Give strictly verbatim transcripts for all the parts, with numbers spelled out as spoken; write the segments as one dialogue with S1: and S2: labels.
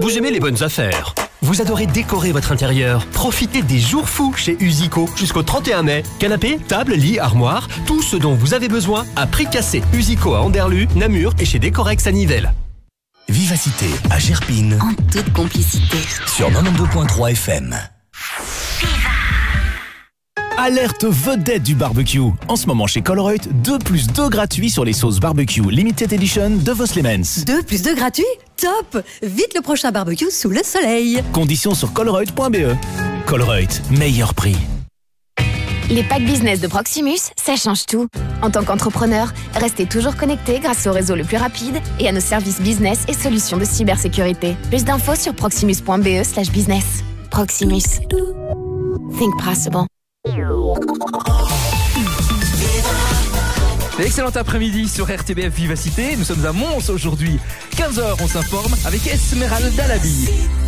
S1: Vous aimez les bonnes affaires? Vous adorez décorer votre intérieur? Profitez des jours fous chez Usico jusqu'au trente et un mai. Canapé, table, lit, armoire, tout ce dont vous avez besoin à prix cassé. Usico à Anderlu, Namur et chez Décorex à Nivelles.
S2: Vivacité à Gerpine.
S3: En toute complicité.
S2: Sur quatre-vingt-douze virgule trois F M. Alerte vedette du barbecue. En ce moment chez Colruyt, deux plus deux gratuits sur les sauces barbecue Limited Edition de Vos Lemens.
S3: deux plus deux gratuits? Top! Vite le prochain barbecue sous le soleil.
S2: Conditions sur colruyt point b e. Colruyt, meilleur prix.
S4: Les packs business de Proximus, ça change tout. En tant qu'entrepreneur, restez toujours connecté grâce au réseau le plus rapide et à nos services business et solutions de cybersécurité. Plus d'infos sur proximus point b e slash business. Proximus. Think possible.
S5: Excellent après-midi sur R T B F Vivacité. Nous sommes à Mons aujourd'hui. quinze heures, on s'informe avec Esmeralda Labi.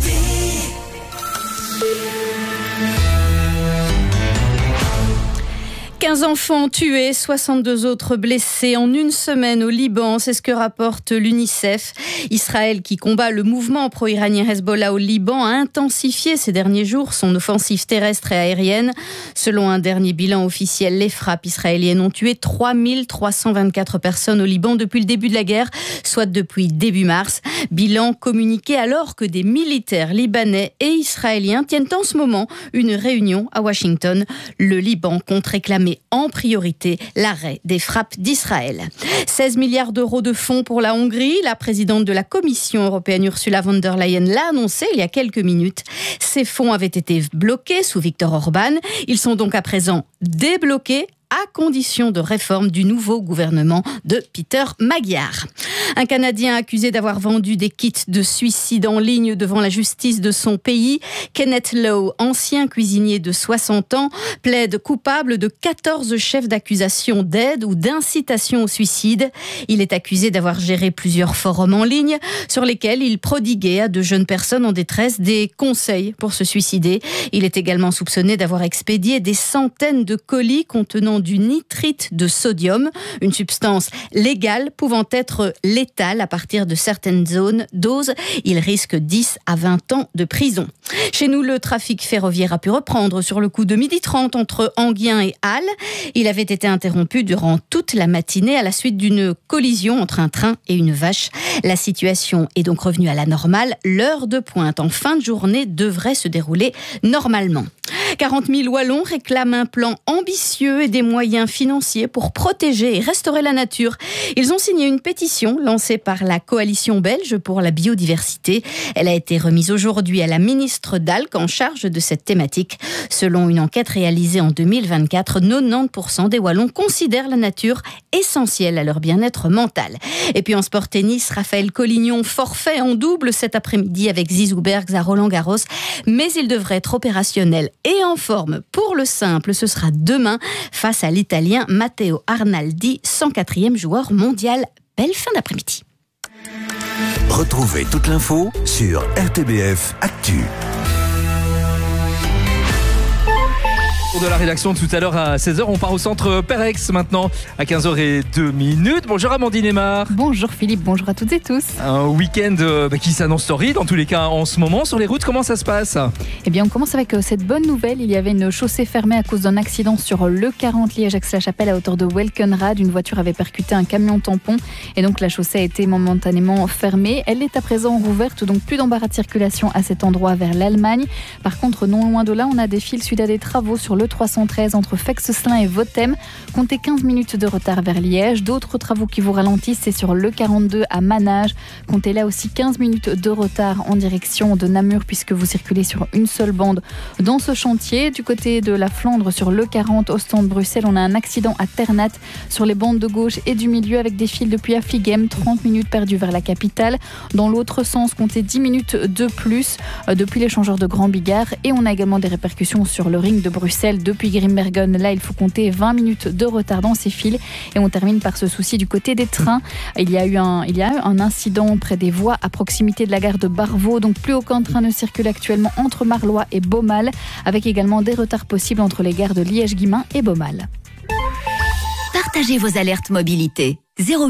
S6: quinze enfants tués, soixante-deux autres blessés en une semaine au Liban, c'est ce que rapporte l'UNICEF. Israël, qui combat le mouvement pro-iranien Hezbollah au Liban, a intensifié ces derniers jours son offensive terrestre et aérienne. Selon un dernier bilan officiel, les frappes israéliennes ont tué trois mille trois cent vingt-quatre personnes au Liban depuis le début de la guerre, soit depuis début mars. Bilan communiqué alors que des militaires libanais et israéliens tiennent en ce moment une réunion à Washington. Le Liban compte réclamer en priorité l'arrêt des frappes d'Israël. seize milliards d'euros de fonds pour la Hongrie. La présidente de la Commission européenne, Ursula von der Leyen, l'a annoncé il y a quelques minutes. Ces fonds avaient été bloqués sous Viktor Orban. Ils sont donc à présent débloqués à condition de réforme du nouveau gouvernement de Peter Magyar. Un Canadien accusé d'avoir vendu des kits de suicide en ligne devant la justice de son pays, Kenneth Lowe, ancien cuisinier de soixante ans, plaide coupable de quatorze chefs d'accusation d'aide ou d'incitation au suicide. Il est accusé d'avoir géré plusieurs forums en ligne sur lesquels il prodiguait à de jeunes personnes en détresse des conseils pour se suicider. Il est également soupçonné d'avoir expédié des centaines de colis contenant du nitrite de sodium, une substance légale pouvant être létale à partir de certaines zones, doses. Il risque dix à vingt ans de prison. Chez nous, le trafic ferroviaire a pu reprendre sur le coup de midi trente entre Enghien et Halle. Il avait été interrompu durant toute la matinée à la suite d'une collision entre un train et une vache. La situation est donc revenue à la normale. L'heure de pointe en fin de journée devrait se dérouler normalement. quarante mille Wallons réclament un plan ambitieux et des moyens financiers pour protéger et restaurer la nature. Ils ont signé une pétition lancée par la Coalition belge pour la biodiversité. Elle a été remise aujourd'hui à la ministre Dalk en charge de cette thématique. Selon une enquête réalisée en deux mille vingt-quatre, quatre-vingt-dix pour cent des Wallons considèrent la nature essentielle à leur bien-être mental. Et puis en sport tennis, Raphaël Collignon forfait en double cet après-midi avec Zizou Bergs à Roland-Garros, mais il devrait être opérationnel et en forme pour le simple. Ce sera demain face à l'Italien Matteo Arnaldi, cent quatrième joueur mondial. Belle fin d'après-midi.
S2: Retrouvez toute l'info sur R T B F Actu.
S5: De la rédaction tout à l'heure à seize heures, on part au centre Perex maintenant à quinze heures zéro deux minutes. Bonjour Amandine Aymar.
S7: Bonjour Philippe, bonjour à toutes et tous.
S5: Un week-end euh, bah, qui s'annonce torride dans tous les cas en ce moment sur les routes. Comment ça se passe?
S7: Eh bien on commence avec euh, cette bonne nouvelle. Il y avait une chaussée fermée à cause d'un accident sur le quarante Liège-Aix-la-Chapelle à hauteur de Welkenrad. Une voiture avait percuté un camion tampon et donc la chaussée a été momentanément fermée. Elle est à présent rouverte, donc plus d'embarras de circulation à cet endroit vers l'Allemagne. Par contre, non loin de là, on a des fils suite à des travaux sur le trois cent treize entre Fex-Slin et Votem. Comptez quinze minutes de retard vers Liège. D'autres travaux qui vous ralentissent, c'est sur le quarante-deux à Manage. Comptez là aussi quinze minutes de retard en direction de Namur puisque vous circulez sur une seule bande dans ce chantier. Du côté de la Flandre, sur le quarante Ostende-Bruxelles, on a un accident à Ternat sur les bandes de gauche et du milieu avec des fils depuis Affligem. trente minutes perdues vers la capitale. Dans l'autre sens, comptez dix minutes de plus euh, depuis l'échangeur de Grand Bigard. Et on a également des répercussions sur le ring de Bruxelles depuis Grimbergen. Là, il faut compter vingt minutes de retard dans ces fils. Et on termine par ce souci du côté des trains. Il y a eu un, il y a eu un incident près des voies à proximité de la gare de Barvaux. Donc plus aucun train ne circule actuellement entre Marlois et Beaumal, avec également des retards possibles entre les gares de Liège-Guillemins et Beaumal.
S3: Partagez vos alertes mobilité. zéro